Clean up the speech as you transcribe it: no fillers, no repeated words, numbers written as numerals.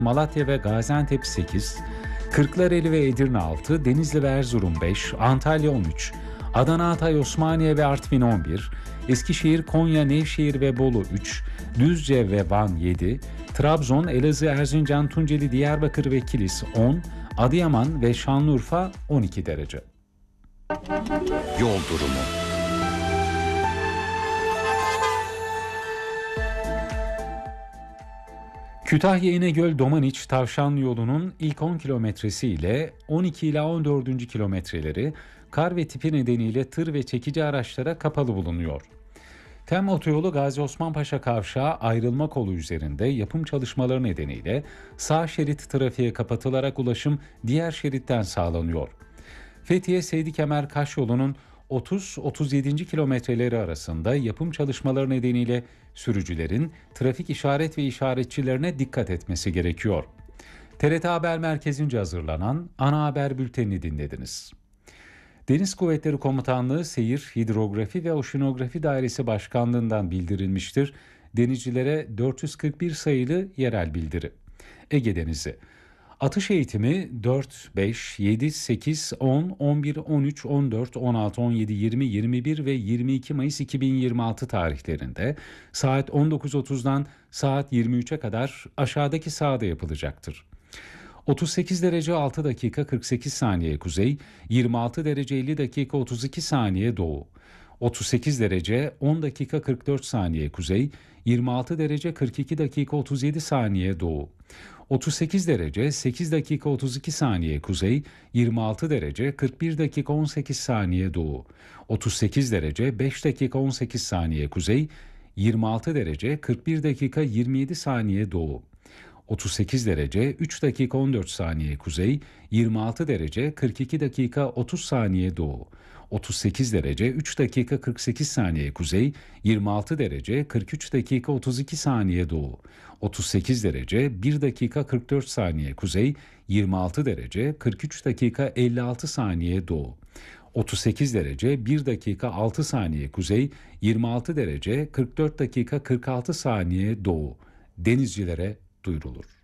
Malatya ve Gaziantep 8, Kırklareli ve Edirne 6, Denizli ve Erzurum 5, Antalya 13, Adana, Hatay, Osmaniye ve Artvin 11, Eskişehir, Konya, Nevşehir ve Bolu 3, Düzce ve Van 7, Trabzon, Elazığ, Erzincan, Tunceli, Diyarbakır ve Kilis 10, Adıyaman ve Şanlıurfa 12 derece. Yol durumu. Kütahya İnegöl-Domaniç Tavşanlı yolunun ilk 10 kilometresi ile 12 ila 14. kilometreleri kar ve tipi nedeniyle tır ve çekici araçlara kapalı bulunuyor. Tem otoyolu Gazi Osman Paşa Kavşağı ayrılma kolu üzerinde yapım çalışmaları nedeniyle sağ şerit trafiğe kapatılarak ulaşım diğer şeritten sağlanıyor. Fethiye Seydi Kemer Kaş yolunun 30-37. kilometreleri arasında yapım çalışmaları nedeniyle sürücülerin trafik işaret ve işaretçilerine dikkat etmesi gerekiyor. TRT Haber Merkezi'nce hazırlanan ana haber bültenini dinlediniz. Deniz Kuvvetleri Komutanlığı Seyir, Hidrografi ve Oşinografi Dairesi Başkanlığı'ndan bildirilmiştir. Denizcilere 441 sayılı yerel bildiri. Ege Denizi. Atış eğitimi 4, 5, 7, 8, 10, 11, 13, 14, 16, 17, 20, 21 ve 22 Mayıs 2026 tarihlerinde saat 19.30'dan saat 23'e kadar aşağıdaki sahada yapılacaktır. 38 derece 6 dakika 48 saniye kuzey, 26 derece 50 dakika 32 saniye doğu, 38 derece 10 dakika 44 saniye kuzey, 26 derece 42 dakika 37 saniye doğu, 38 derece 8 dakika 32 saniye kuzey, 26 derece 41 dakika 18 saniye doğu, 38 derece 5 dakika 18 saniye kuzey, 26 derece 41 dakika 27 saniye doğu, 38 derece 3 dakika 14 saniye kuzey, 26 derece 42 dakika 30 saniye doğu, 38 derece 3 dakika 48 saniye kuzey, 26 derece 43 dakika 32 saniye doğu, 38 derece 1 dakika 44 saniye kuzey, 26 derece 43 dakika 56 saniye doğu, 38 derece 1 dakika 6 saniye kuzey, 26 derece 44 dakika 46 saniye doğu. Denizcilere duyurulur.